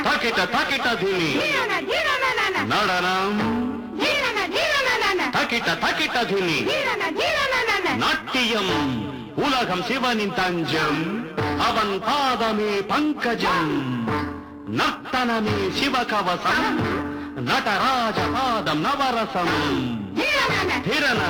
తకిట తకిట ధుని నడనం తకిట తకిట ధుని నాట్యం உலகம் சிவனின் தஞ்சம் அவன் பாதமே பங்கஜம் நர்த்தனமே சிவகவசம் நடராஜ பாதம் நவரசம் திரண